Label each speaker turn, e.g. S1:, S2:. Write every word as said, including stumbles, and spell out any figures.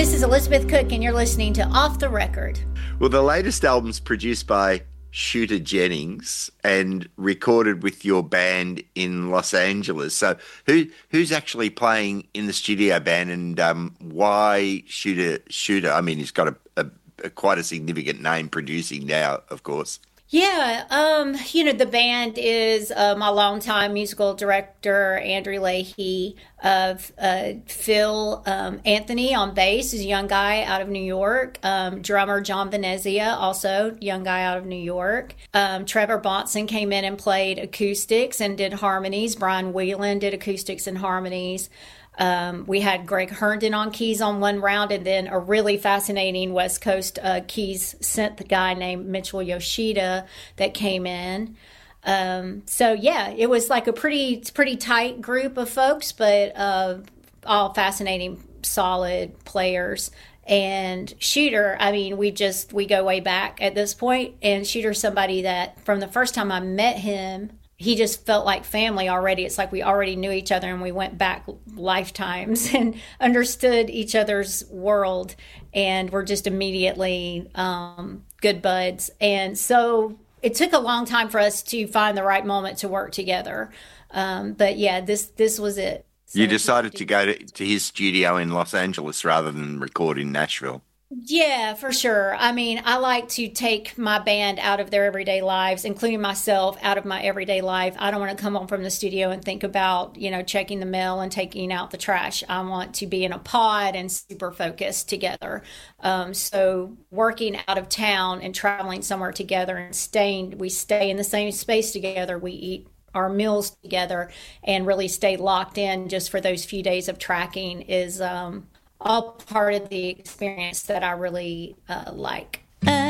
S1: This is Elizabeth Cook, and you're listening to Off the Record.
S2: Well, the latest album's produced by Shooter Jennings and recorded with your band in Los Angeles. So who who's actually playing in the studio band, and um, why Shooter? Shooter? I mean, he's got a, a, a quite a significant name producing now, of course.
S1: Yeah, um, you know, the band is uh, my longtime musical director, Andrew Leahy, of uh, Phil um, Anthony on bass, is a young guy out of New York. Um, drummer John Venezia, also young guy out of New York. Um, Trevor Bonson came in and played acoustics and did harmonies. Brian Whelan did acoustics and harmonies. Um, we had Greg Herndon on keys on one round, and then a really fascinating West Coast uh, keys synth guy named Mitchell Yoshida that came in. Um, so yeah, it was like a pretty pretty tight group of folks, but uh, all fascinating, solid players. And Shooter, I mean, we just we go way back at this point, and Shooter's somebody that from the first time I met him, he just felt like family already. It's like we already knew each other, and we went back lifetimes and understood each other's world, and we're just immediately um, good buds. And so it took a long time for us to find the right moment to work together. Um, but yeah, this this was it. So
S2: you decided to go to, to his studio in Los Angeles rather than record in Nashville.
S1: Yeah, for sure. I mean, I like to take my band out of their everyday lives, including myself, out of my everyday life. I don't want to come home from the studio and think about, you know, checking the mail and taking out the trash. I want to be in a pod and super focused together. Um, so working out of town and traveling somewhere together and staying, we stay in the same space together. We eat our meals together and really stay locked in just for those few days of tracking is um, all part of the experience that I really uh, like.